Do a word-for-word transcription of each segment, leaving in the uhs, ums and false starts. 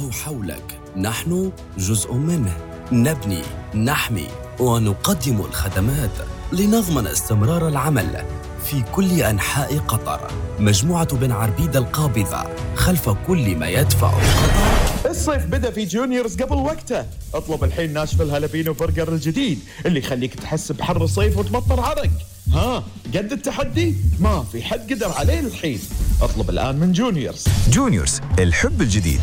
العالم حولك، نحن جزء منه. نبني، نحمي ونقدم الخدمات لنضمن استمرار العمل في كل أنحاء قطر. مجموعة بن عربيد القابضة خلف كل ما يدفع قطر. الصيف بدأ في جونيورز قبل وقته. اطلب الحين ناشفيل هالابينو برجر الجديد اللي يخليك تحس بحر الصيف وتمطر عرق. ها قد التحدي؟ ما في حد قدر عليه الحين. اطلب الآن من جونيورز. جونيورز، الحب الجديد.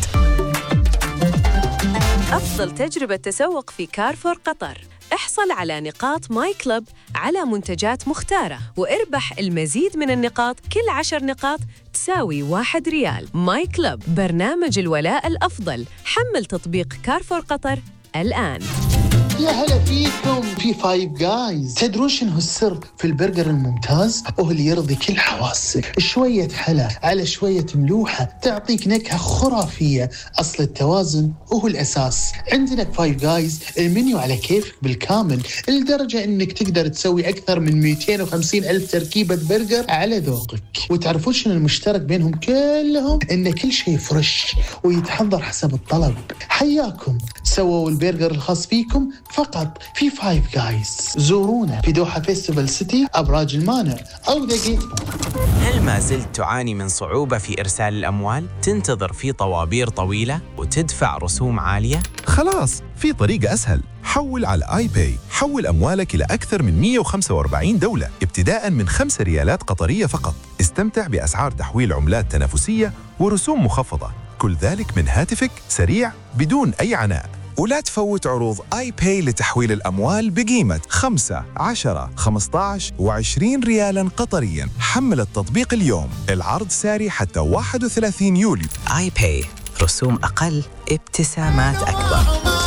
أفضل تجربة تسوق في كارفور قطر. احصل على نقاط ماي كلب على منتجات مختارة واربح المزيد من النقاط. كل عشر نقاط تساوي واحد ريال. ماي كلب، برنامج الولاء الأفضل. حمل تطبيق كارفور قطر الآن. يا هلا فيكم في فايف جايز. تدرون شنو السر في البرجر الممتاز؟ وهو اللي يرضي كل حواسك. شوية حلا على شوية ملوحة تعطيك نكهة خرافية. أصل التوازن وهو الأساس. عندنا فايف جايز المنيو على كيفك بالكامل، لدرجة إنك تقدر تسوي أكثر من مئتين وخمسين ألف تركيبة برجر على ذوقك. وتعرفون شنو المشترك بينهم كلهم؟ إن كل شيء فريش ويتحضر حسب الطلب. حياكم، سووا البرجر الخاص فيكم فقط في فايف جايز. زورونا في دوحة فيستيفال سيتي، أبراج المانع أو دقيق. هل ما زلت تعاني من صعوبة في إرسال الأموال؟ تنتظر في طوابير طويلة وتدفع رسوم عالية؟ خلاص، في طريقة أسهل. حول على آي باي. حول أموالك إلى أكثر من مئة وخمسة وأربعين دولة ابتداء من خمس ريالات قطرية فقط. استمتع بأسعار تحويل عملات تنافسية ورسوم مخفضة، كل ذلك من هاتفك، سريع بدون أي عناء. ولا تفوت عروض آي باي لتحويل الأموال بقيمة خمسة، عشرة، خمسة عشر وعشرين ريالاً قطرياً. حمل التطبيق اليوم. العرض ساري حتى واحد وثلاثين يوليو. آي باي، رسوم أقل، ابتسامات أكبر.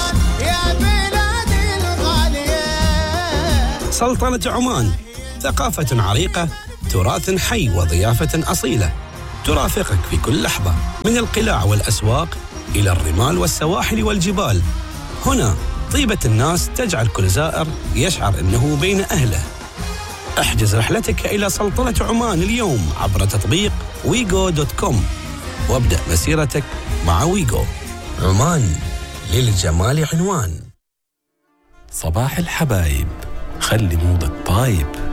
سلطنة عمان، ثقافة عريقة، تراث حي وضيافة أصيلة ترافقك في كل لحظة، من القلاع والأسواق إلى الرمال والسواحل والجبال. هنا طيبة الناس تجعل كل زائر يشعر أنه بين أهله. احجز رحلتك إلى سلطنة عمان اليوم عبر تطبيق ويغو دوت كوم وابدأ مسيرتك مع ويغو. عمان، للجمال عنوان. صباح الحبايب، خلي مودك طايب.